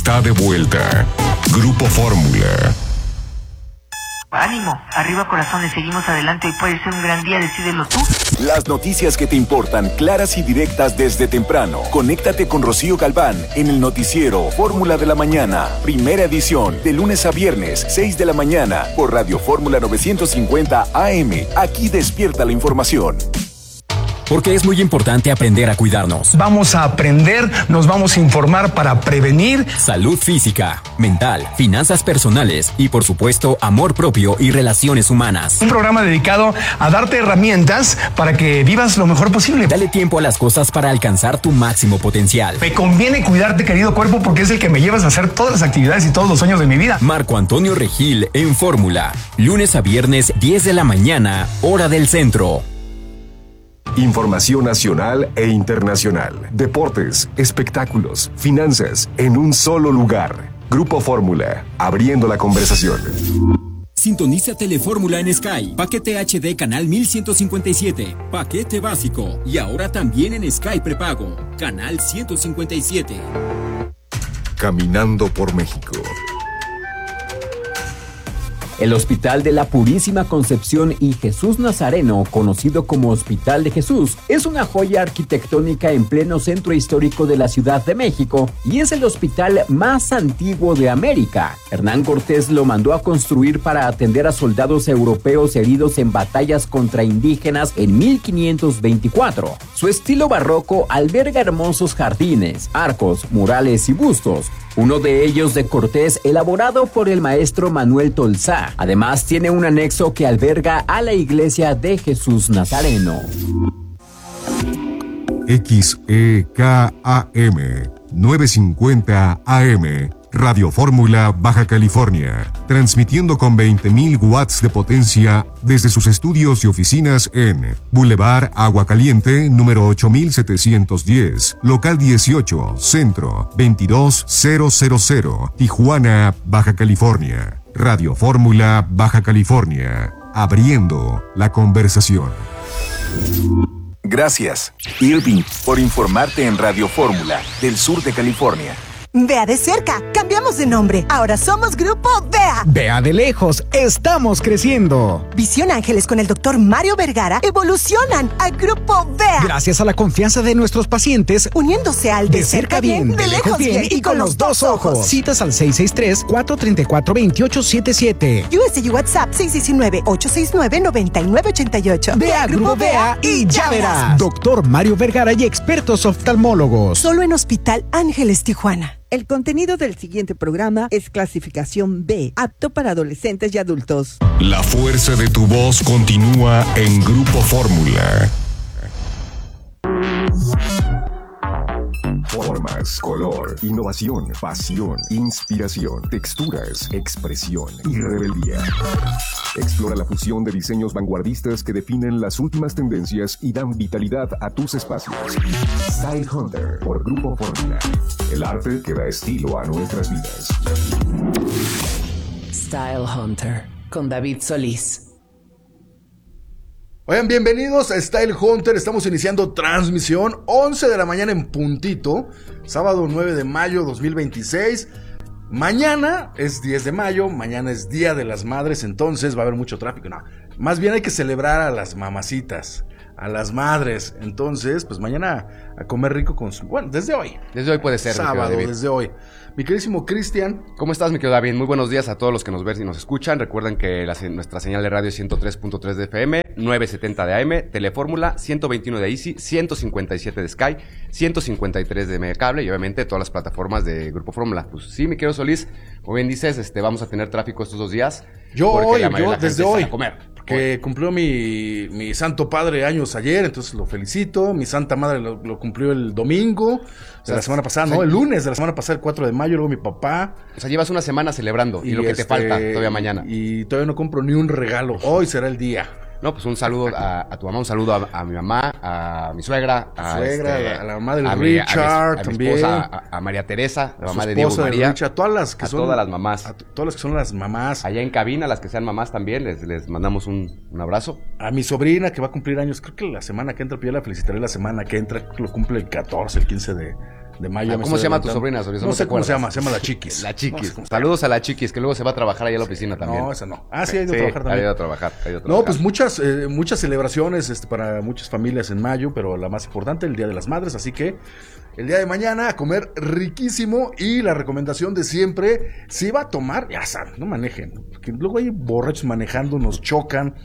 está de vuelta. Grupo Fórmula. Ánimo, arriba corazones, seguimos adelante, hoy puede ser un gran día, decídelo tú. Las noticias que te importan, claras y directas desde temprano. Conéctate con Rocío Galván en el noticiero Fórmula de la Mañana, primera edición, de lunes a viernes, 6 de la mañana, por Radio Fórmula 950 AM. Aquí despierta la información. Porque es muy importante aprender a cuidarnos. Vamos a aprender, nos vamos a informar para prevenir. Salud física, mental, finanzas personales y, por supuesto, amor propio y relaciones humanas. Un programa dedicado a darte herramientas para que vivas lo mejor posible. Dale tiempo a las cosas para alcanzar tu máximo potencial. Me conviene cuidarte, querido cuerpo, porque es el que me llevas a hacer todas las actividades y todos los sueños de mi vida. Marco Antonio Regil en Fórmula. Lunes a viernes, 10 de la mañana, hora del centro. Información nacional e internacional. Deportes, espectáculos, finanzas, en un solo lugar. Grupo Fórmula, abriendo la conversación. Sintoniza Telefórmula en Sky. Paquete HD canal 1157. Paquete básico. Y ahora también en Sky prepago. Canal 157. Caminando por México. El Hospital de la Purísima Concepción y Jesús Nazareno, conocido como Hospital de Jesús, es una joya arquitectónica en pleno centro histórico de la Ciudad de México y es el hospital más antiguo de América. Hernán Cortés lo mandó a construir para atender a soldados europeos heridos en batallas contra indígenas en 1524. Su estilo barroco alberga hermosos jardines, arcos, murales y bustos. Uno de ellos de Cortés, elaborado por el maestro Manuel Tolsá. Además, tiene un anexo que alberga a la iglesia de Jesús Nazareno. XEKAM 950 AM, Radio Fórmula, Baja California, transmitiendo con 20.000 watts de potencia desde sus estudios y oficinas en Boulevard Agua Caliente, número 8710, local 18, centro 22000, Tijuana, Baja California. Radio Fórmula, Baja California, abriendo la conversación. Gracias, Irving, por informarte en Radio Fórmula del sur de California. Vea de cerca, cambiamos de nombre. Ahora somos Grupo Vea. Vea de lejos, estamos creciendo. Visión Ángeles con el doctor Mario Vergara evolucionan a Grupo Vea. Gracias a la confianza de nuestros pacientes, uniéndose al de cerca bien, de lejos bien y con los dos ojos. Citas al 663-434-2877. US y WhatsApp 619-869-9988. Vea Grupo Vea y ya verás. Doctor Mario Vergara y expertos oftalmólogos. Solo en Hospital Ángeles Tijuana. El contenido del siguiente programa es clasificación B, apto para adolescentes y adultos. La fuerza de tu voz continúa en Grupo Fórmula. Formas, color, innovación, pasión, inspiración, texturas, expresión y rebeldía. Explora la fusión de diseños vanguardistas que definen las últimas tendencias y dan vitalidad a tus espacios. Style Hunter por Grupo Fórmula. El arte que da estilo a nuestras vidas. Style Hunter con David Solís. Oigan, bienvenidos a Style Hunter. Estamos iniciando transmisión 11 de la mañana en puntito, sábado 9 de mayo 2026. Mañana es 10 de mayo, mañana es Día de las Madres, entonces va a haber mucho tráfico. No, más bien hay que celebrar a las mamacitas, a las madres. Entonces, pues mañana a comer rico con su... Bueno, desde hoy. Desde hoy puede ser. Sábado, desde hoy. Mi queridísimo Cristian. ¿Cómo estás, mi querido David? Muy buenos días a todos los que nos ven y nos escuchan. Recuerden que nuestra señal de radio es 103.3 de FM, 970 de AM, Telefórmula, 121 de Easy, 157 de Sky, 153 de Megacable y obviamente todas las plataformas de Grupo Fórmula. Pues sí, mi querido Solís, como bien dices, vamos a tener tráfico estos 2 días. Yo desde hoy, que cumplió mi santo padre años ayer, entonces lo felicito. Mi santa madre lo cumplió el domingo de la semana pasada, no, el lunes de la semana pasada, el 4 de mayo, luego mi papá. O sea, llevas una semana celebrando y lo que te falta todavía mañana. Y todavía no compro ni un regalo, hoy será el día. No, pues un saludo a tu mamá, un saludo a mi mamá, a mi suegra, a la mamá del Richard, a mi esposa, a María Teresa, la mamá de Diego María, Richard, todas las que son, todas las mamás, a todas las que son las mamás, allá en cabina, las que sean mamás también, les mandamos un abrazo. A mi sobrina que va a cumplir años, creo que la semana que entra, pero ya la felicitaré la semana que entra, lo cumple el 14, el 15 de mayo. ¿Cómo se llama tu sobrina? No sé cómo se llama la Chiquis. La Chiquis. Saludos a la Chiquis, que luego se va a trabajar allá a la oficina también. No, esa no. Sí, ha ido a trabajar también. Ha ido a trabajar. No, pues muchas celebraciones para muchas familias en mayo, pero la más importante, el Día de las Madres, así que el día de mañana a comer riquísimo y la recomendación de siempre, si va a tomar, ya saben, no manejen, porque luego hay borrachos manejando, nos chocan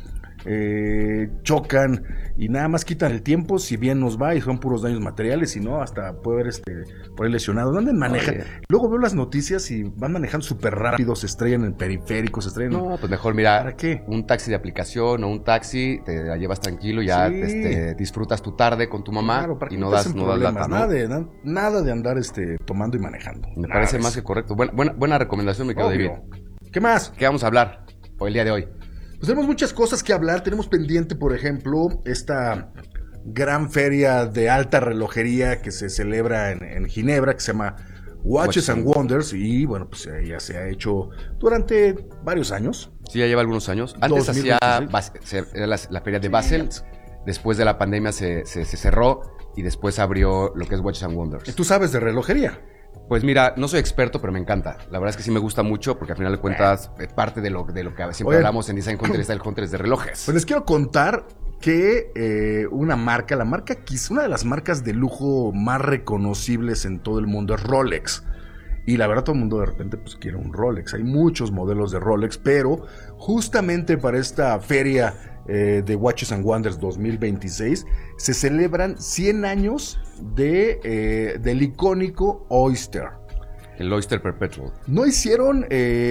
y nada más quitan el tiempo, si bien nos va y son puros daños materiales, si no, hasta puede haber por ahí lesionado. ¿Dónde manejan? Luego veo las noticias y van manejando súper rápido, se estrellan en periféricos, se estrellan. No, pues mejor mira, ¿para qué? Un taxi de aplicación o un taxi, te la llevas tranquilo, ya disfrutas tu tarde con tu mamá, claro, y no das lata, ¿no? Nada de andar tomando y manejando. Me parece más que correcto. Buena recomendación, me quedo David. ¿Qué más? ¿Qué vamos a hablar hoy, el día de hoy? Pues tenemos muchas cosas que hablar. Tenemos pendiente, por ejemplo, esta gran feria de alta relojería que se celebra en Ginebra, que se llama Watches and Wonders, y bueno, pues ya se ha hecho durante varios años. Sí, ya lleva algunos años. Antes 2026. Era la feria de Basel, después de la pandemia se cerró y después abrió lo que es Watches and Wonders. ¿Tú sabes de relojería? Pues mira, no soy experto, pero me encanta. La verdad es que sí me gusta mucho porque al final de cuentas parte de lo que siempre hablamos en Design Hunter está el Hunter de relojes. Pues les quiero contar que una de las marcas de lujo más reconocibles en todo el mundo es Rolex. Y la verdad todo el mundo de repente pues quiere un Rolex. Hay muchos modelos de Rolex, pero justamente para esta feria de Watches and Wonders 2026 se celebran 100 años del icónico Oyster. El Oyster Perpetual. No hicieron,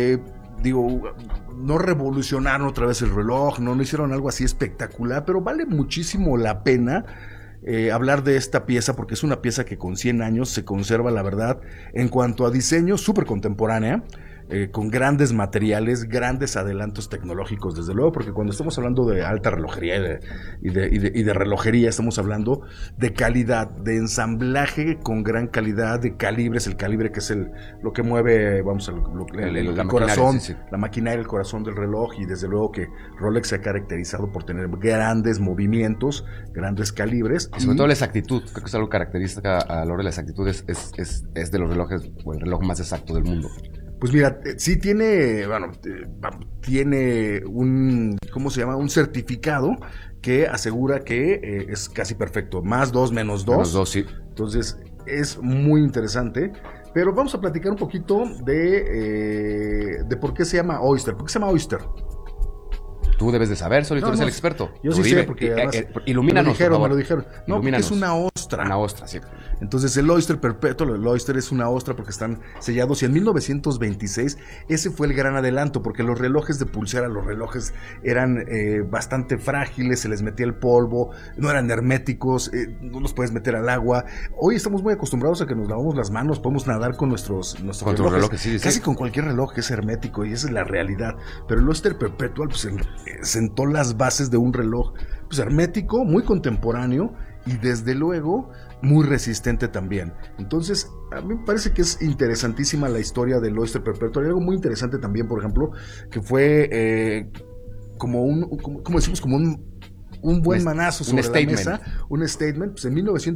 no revolucionaron otra vez el reloj, no hicieron algo así espectacular, pero vale muchísimo la pena hablar de esta pieza porque es una pieza que con 100 años se conserva, la verdad, en cuanto a diseño, súper contemporánea. Con grandes materiales, grandes adelantos tecnológicos, desde luego, porque cuando estamos hablando de alta relojería y de relojería, estamos hablando de calidad, de ensamblaje con gran calidad, de calibres, el calibre que es lo que mueve, el corazón, la maquinaria, el corazón del reloj, y desde luego que Rolex se ha caracterizado por tener grandes movimientos, grandes calibres. Y sobre todo la exactitud, creo que es algo característica a la hora de la exactitud, es de los relojes, o el reloj más exacto del mundo. Pues mira, sí tiene un certificado que asegura que es casi perfecto. Más 2, menos 2. Menos 2, sí. Entonces, es muy interesante. Pero vamos a platicar un poquito de por qué se llama Oyster. ¿Por qué se llama Oyster? Tú debes de saber, tú eres el experto. Yo sí sé, porque además ilumínanos, me lo dijeron. No, porque es una ostra. Una ostra, sí. Entonces el Oyster Perpetual, el Oyster es una ostra porque están sellados, y en 1926 ese fue el gran adelanto, porque los relojes de pulsera, los relojes eran bastante frágiles, se les metía el polvo, no eran herméticos, no los puedes meter al agua. Hoy estamos muy acostumbrados a que nos lavamos las manos, podemos nadar con nuestros relojes. Sí. Casi con cualquier reloj es hermético, y esa es la realidad. Pero el Oyster Perpetual pues sentó las bases de un reloj pues hermético, muy contemporáneo y desde luego muy resistente también. Entonces a mí me parece que es interesantísima la historia del Oyster Perpetual. Hay algo muy interesante también, por ejemplo, que fue como un buen manazo sobre la mesa, un statement. Pues en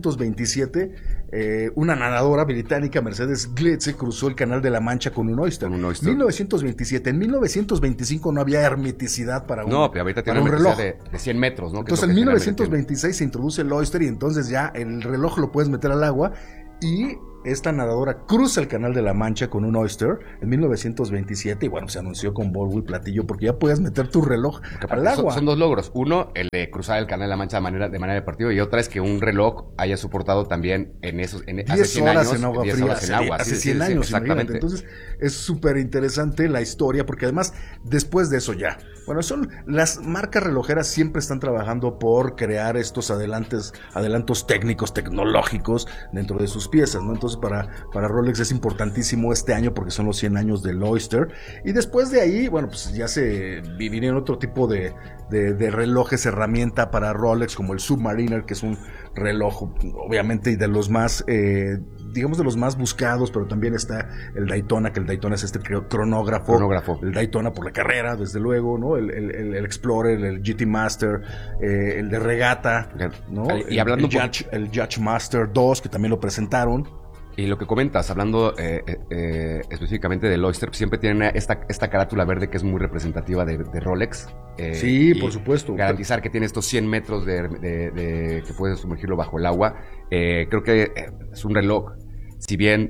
1927 una nadadora británica, Mercedes Glitze, cruzó el Canal de la Mancha con un Oyster. 1927. En 1925 no había hermeticidad para un reloj de 100 metros, ¿no? Entonces en 1926 se introduce el Oyster y entonces ya el reloj lo puedes meter al agua, y esta nadadora cruza el Canal de la Mancha con un Oyster en 1927 y bueno, se anunció con bombo y platillo porque ya puedes meter tu reloj al agua. Son dos logros. Uno, el de cruzar el Canal de la Mancha de manera deportiva, y otra es que un reloj haya soportado también hace 100 años en agua fría, hace 100 años, exactamente. Entonces es súper interesante la historia porque además después de eso las marcas relojeras siempre están trabajando por crear estos adelantos técnicos, tecnológicos dentro de sus piezas, ¿no? Entonces para Rolex es importantísimo este año porque son los 100 años del Oyster, y después de ahí, bueno, pues ya se vinieron otro tipo de relojes herramienta para Rolex, como el Submariner, que es un reloj obviamente de los más digamos de los más buscados, pero también está el Daytona, que el Daytona es este cronógrafo. El Daytona por la carrera, desde luego, ¿no? El Explorer, el GT Master, el de regata, ¿no? Y hablando el Judge Master 2, que también lo presentaron. Y lo que comentas, hablando específicamente del Oyster, siempre tienen esta carátula verde que es muy representativa de Rolex. Sí, por supuesto. Garantizar que tiene estos 100 metros que puedes sumergirlo bajo el agua. Creo que es un reloj, si bien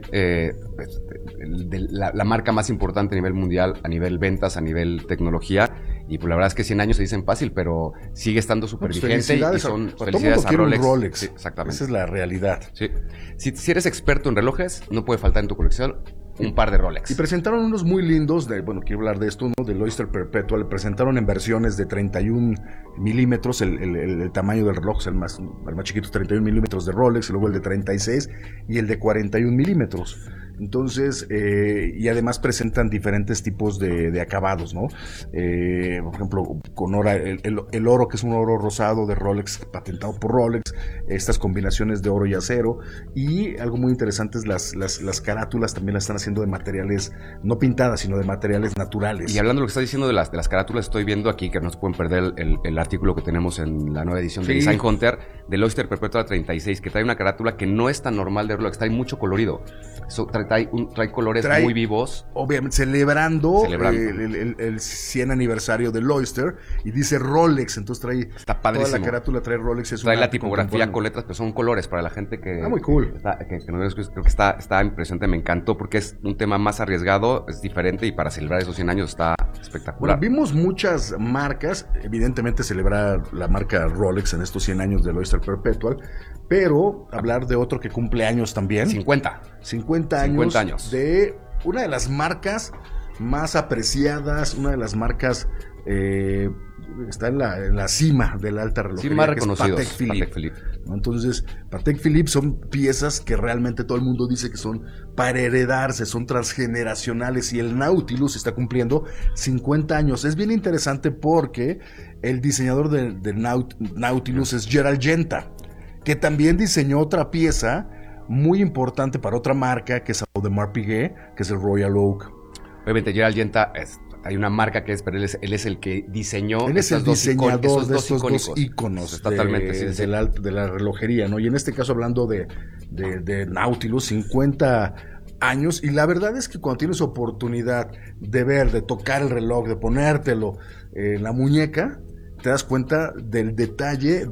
la marca más importante a nivel mundial, a nivel ventas, a nivel tecnología, y pues la verdad es que 100 años se dicen fácil, pero sigue estando súper vigente. Y son felicidades a Rolex. Un Rolex. Sí, exactamente. Esa es la realidad. Sí. Si eres experto en relojes, no puede faltar en tu colección un par de Rolex. Y presentaron unos muy lindos, quiero hablar de esto, ¿no? Del Oyster Perpetual. Presentaron en versiones de 31 milímetros, el tamaño del reloj, el más chiquito es 31 milímetros de Rolex, y luego el de 36 y el de 41 milímetros. Entonces, y además presentan diferentes tipos de acabados, ¿no? Por ejemplo, con oro, el oro, que es un oro rosado de Rolex, patentado por Rolex, estas combinaciones de oro y acero, y algo muy interesante es las carátulas también las están haciendo de materiales no pintadas, sino de materiales naturales. Y hablando de lo que estás diciendo de las carátulas, estoy viendo aquí que no se pueden perder el artículo que tenemos en la nueva edición de Design Hunter del Oyster Perpetual 36, que trae una carátula que no es tan normal de Rolex, trae mucho colorido. Trae colores muy vivos. Obviamente, celebrando. El 100 aniversario del Oyster, y dice Rolex, entonces trae está padrísimo. Toda la carátula trae Rolex. Trae la tipografía con letras, pero son colores para la gente que... muy cool. Creo que está impresionante, me encantó, porque es un tema más arriesgado, es diferente, y para celebrar esos 100 años está espectacular. Bueno, vimos muchas marcas, evidentemente celebrar la marca Rolex en estos 100 años del Oyster Perpetual, pero hablar de otro que cumple años también. 50 años de una de las marcas más apreciadas, una de las marcas está en la cima de la alta relojería, más reconocidos, Patek Philippe. Entonces, Patek Philippe son piezas que realmente todo el mundo dice que son para heredarse, son transgeneracionales, y el Nautilus está cumpliendo 50 años. Es bien interesante porque el diseñador del Nautilus es Gerald Genta, que también diseñó otra pieza muy importante para otra marca, que es Audemars Piguet, que es el Royal Oak. Obviamente Gerald Genta hay una marca que es, pero él es el que diseñó. Él es el diseñador de estos dos íconos totalmente, de la relojería, ¿no? Y en este caso, hablando de Nautilus, 50 años, y la verdad es que cuando tienes oportunidad de tocar el reloj, de ponértelo en la muñeca, te das cuenta del detalle.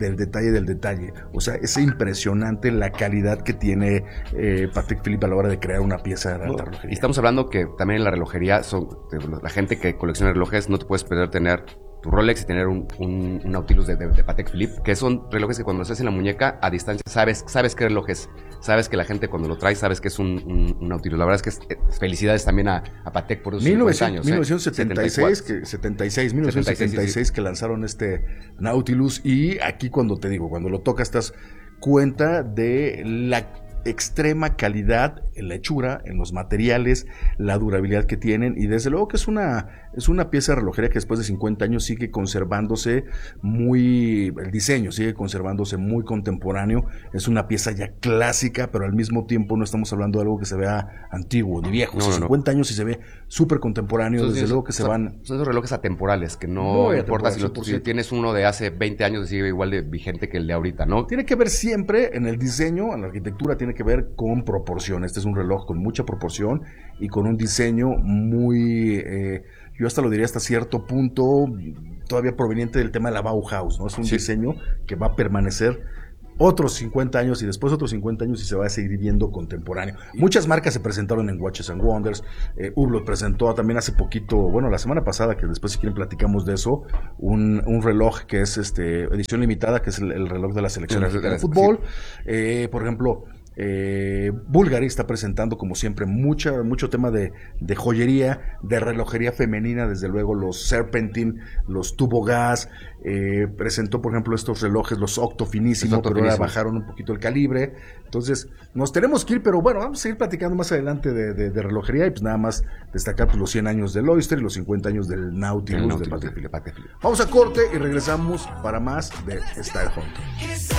O sea, es impresionante la calidad que tiene Patek Philippe a la hora de crear una pieza de alta relojería. Y estamos hablando que también en la relojería, la gente que colecciona relojes, no te puedes perder tener tu Rolex y tener un Nautilus de Patek Philippe, que son relojes que cuando los haces en la muñeca, a distancia, sabes qué reloj es. Sabes que la gente cuando lo trae, sabes que es un Nautilus. La verdad es que felicidades también a Patek por esos 50 años. 1976 que lanzaron este Nautilus, y aquí cuando lo tocas, te das cuenta de la extrema calidad en la hechura, en los materiales, la durabilidad que tienen, y desde luego que es una pieza de relojería que después de 50 años sigue conservándose el diseño sigue conservándose muy contemporáneo. Es una pieza ya clásica, pero al mismo tiempo no estamos hablando de algo que se vea antiguo ni viejo. 50 años y se ve súper contemporáneo. Entonces, desde luego que son esos relojes atemporales, que no importa si tienes uno de hace 20 años, sigue igual de vigente que el de ahorita, ¿no? Tiene que ver siempre en el diseño, en la arquitectura, tiene que ver con proporción. Este es un reloj con mucha proporción y con un diseño muy, yo hasta lo diría hasta cierto punto, todavía proveniente del tema de la Bauhaus, ¿no? Es un diseño que va a permanecer otros 50 años y después otros 50 años y se va a seguir viendo contemporáneo. Muchas marcas se presentaron en Watches and Wonders. Hublot presentó también hace poquito, la semana pasada, que después si quieren platicamos de eso, un reloj que es edición limitada, que es el reloj de la selección de fútbol. Por ejemplo, Bulgari está presentando, como siempre, mucho tema de joyería, de relojería femenina, desde luego los Serpentine, los Tubo Gas. Presentó, por ejemplo, estos relojes, los Octo Finísimo, pero ahora bajaron un poquito el calibre. Entonces, nos tenemos que ir, pero bueno, vamos a seguir platicando más adelante de relojería, y pues nada más destacar los 100 años del Oyster y los 50 años del Nautilus de Patek Philippe. Vamos a corte y regresamos para más de Style Hunter.